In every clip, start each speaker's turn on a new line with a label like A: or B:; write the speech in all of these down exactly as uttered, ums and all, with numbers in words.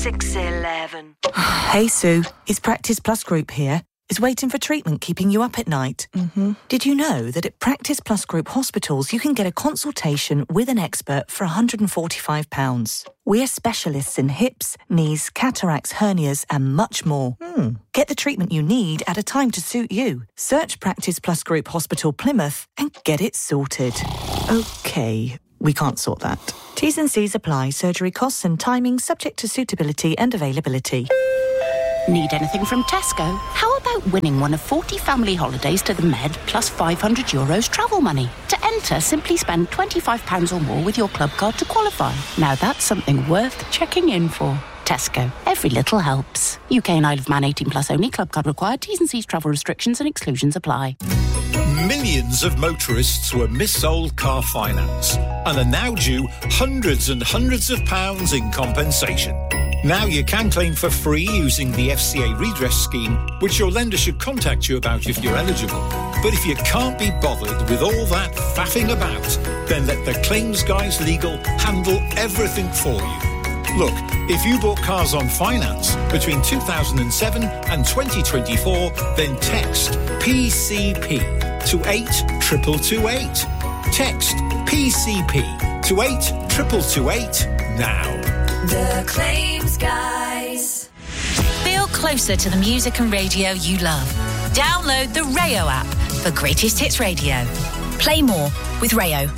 A: six eleven.
B: Hey Sue, it's Practice Plus Group here. Is waiting for treatment keeping you up at night? Mm-hmm. Did you know that at Practice Plus Group hospitals you can get a consultation with an expert for one hundred forty-five pounds? We're specialists in hips, knees, cataracts, hernias and much more. Hmm. Get the treatment you need at a time to suit you. Search Practice Plus Group Hospital Plymouth and get it sorted. OK, we can't sort that. T's and C's apply. Surgery costs and timing subject to suitability and availability.
C: Need anything from Tesco? How about winning one of forty family holidays to the Med plus five hundred euros travel money? To enter, simply spend twenty-five pounds or more with your club card to qualify. Now that's something worth checking in for. Tesco. Every little helps. U K and Isle of Man eighteen plus only. Club card required. T's and C's travel restrictions and exclusions apply.
D: Millions of motorists were mis-sold car finance and are now due hundreds and hundreds of pounds in compensation. Now you can claim for free using the F C A redress scheme, which your lender should contact you about if you're eligible. But if you can't be bothered with all that faffing about, then let the Claims Guys Legal handle everything for you. Look, if you bought cars on finance between two thousand seven and twenty twenty-four, then text P C P to eight two two two eight. Text P C P to eight two two two eight now.
A: The Claims Guys.
E: Feel closer to the music and radio you love. Download the Rayo app for Greatest Hits Radio. Play more with Rayo.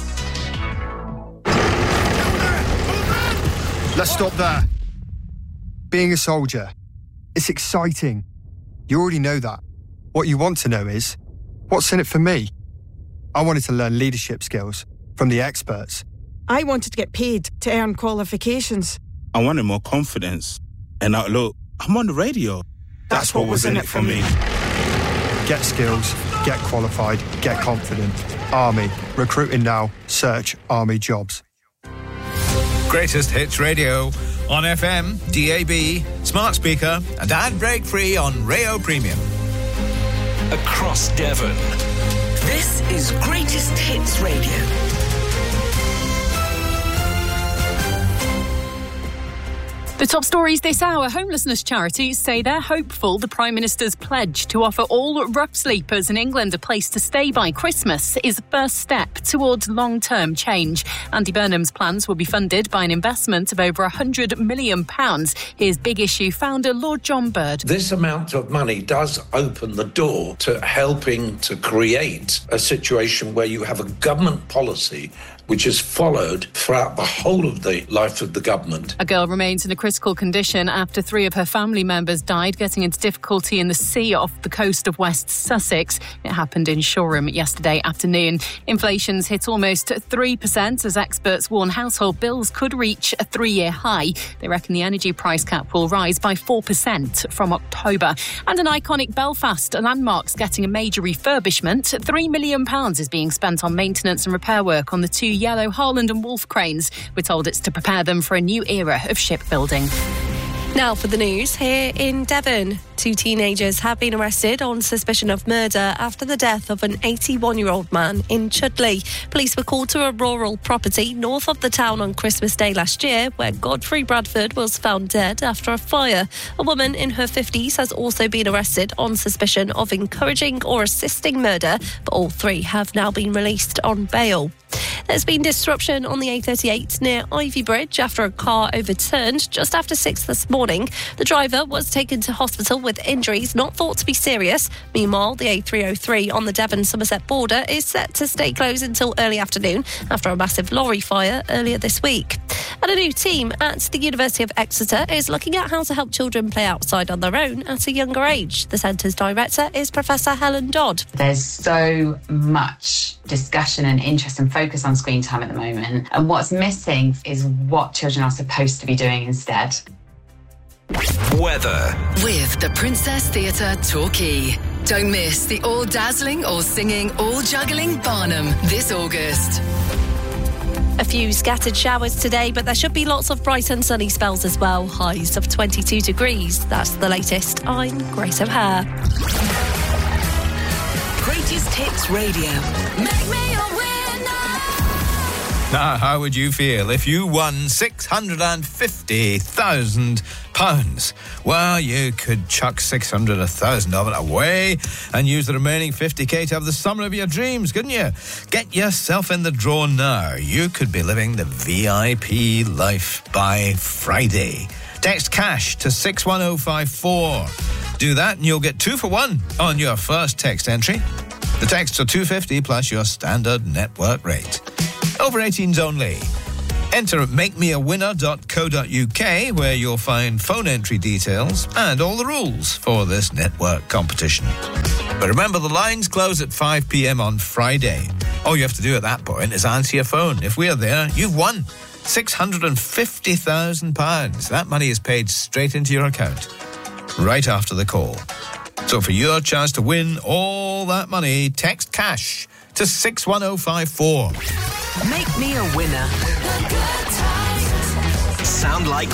F: Let's stop there. Being a soldier, it's exciting. You already know that. What you want to know is, what's in it for me? I wanted to learn leadership skills from the experts.
G: I wanted to get paid to earn qualifications.
H: I wanted more confidence. And now, look, I'm on the radio.
F: That's, That's what, what was in it for me. Get skills, get qualified, get confident. Army. Recruiting now. Search Army Jobs.
I: Greatest Hits Radio on F M, D A B, smart speaker and ad break free on Rayo Premium.
J: Across Devon.
A: This is Greatest Hits Radio.
K: The top stories this hour. Homelessness charities say they're hopeful the Prime Minister's pledge to offer all rough sleepers in England a place to stay by Christmas is a first step towards long-term change. Andy Burnham's plans will be funded by an investment of over one hundred million pounds. Here's Big Issue founder Lord John Bird.
L: This amount of money does open the door to helping to create a situation where you have a government policy which is followed throughout the whole of the life of the government.
K: A girl remains in a critical condition after three of her family members died getting into difficulty in the sea off the coast of West Sussex. It happened in Shoreham yesterday afternoon. Inflation's hit almost three percent as experts warn household bills could reach a three-year high. They reckon the energy price cap will rise by four percent from October. And an iconic Belfast landmark's getting a major refurbishment. Three million pounds is being spent on maintenance and repair work on the two yellow Harland and Wolff cranes. We're told it's to prepare them for a new era of shipbuilding.
M: Now for the news here in Devon. Two teenagers have been arrested on suspicion of murder after the death of an eighty-one-year-old man in Chudley. Police were called to a rural property north of the town on Christmas Day last year, where Godfrey Bradford was found dead after a fire. A woman in her fifties has also been arrested on suspicion of encouraging or assisting murder, but all three have now been released on bail. There's been disruption on the A thirty-eight near Ivy Bridge after a car overturned just after six this morning. The driver was taken to hospital with injuries not thought to be serious. Meanwhile, the A three oh three on the Devon-Somerset border is set to stay closed until early afternoon after a massive lorry fire earlier this week. And a new team at the University of Exeter is looking at how to help children play outside on their own at a younger age. The centre's director is Professor Helen Dodd.
N: There's so much discussion and interest and focus on screen time at the moment, and what's missing is what children are supposed to be doing instead.
J: Weather.
O: With the Princess Theatre Torquay. Don't miss the all-dazzling, all-singing, all-juggling Barnum this August.
M: A few scattered showers today, but there should be lots of bright and sunny spells as well. Highs of twenty-two degrees. That's the latest. I'm Grace O'Hare.
A: Greatest Hits Radio. Make me a winner.
I: Now, how would you feel if you won six hundred fifty thousand pounds? Well, you could chuck six hundred thousand of it away and use the remaining fifty k to have the summer of your dreams, couldn't you? Get yourself in the draw now. You could be living the V I P life by Friday. Text cash to six one oh five four. Do that and you'll get two for one on your first text entry. The texts are two hundred fifty plus your standard network rate. Over eighteens only. Enter at make me a winner dot co dot uk where you'll find phone entry details and all the rules for this network competition. But remember, the lines close at five p.m. on Friday. All you have to do at that point is answer your phone. If we're there, you've won six hundred fifty thousand pounds. That money is paid straight into your account right after the call. So for your chance to win all that money, text cash to six one oh five four.
A: Make me a winner. Sound like